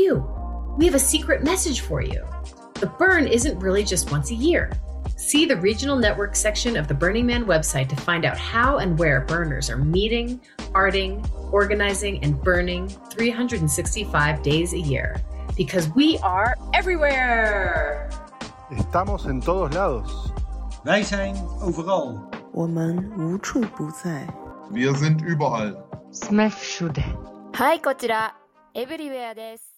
you. We have a secret message for you. The burn isn't really just once a year. See the regional network section of the Burning Man website to find out how and where burners are meeting, arting, organizing, and burning 365 days a year. Because we are everywhere! Estamos en todos lados. Wij zijn overal. 我们无处不在。 Wir sind überall. スマッシュで。 はい、こちら、エブリウェアです。